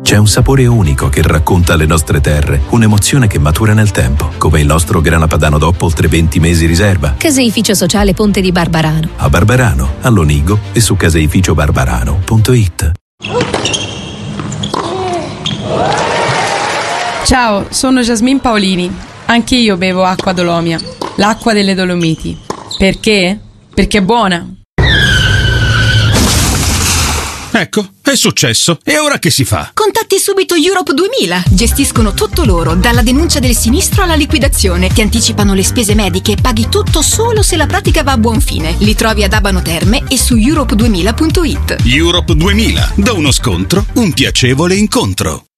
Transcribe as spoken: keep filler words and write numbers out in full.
C'è un sapore unico che racconta le nostre terre, un'emozione che matura nel tempo, come il nostro grana padano DOP oltre venti mesi riserva. Caseificio Sociale Ponte di Barbarano. A Barbarano, a Lonigo e su caseificio barbarano punto it. Ciao, sono Jasmine Paolini. Anche io bevo acqua Dolomia, l'acqua delle Dolomiti. Perché? Perché è buona. Ecco, è successo. E ora che si fa? Contatti subito Europe duemila. Gestiscono tutto loro, dalla denuncia del sinistro alla liquidazione. Ti anticipano le spese mediche e paghi tutto solo se la pratica va a buon fine. Li trovi ad Abano Terme e su europe duemila punto it. Europe duemila. Da uno scontro, un piacevole incontro.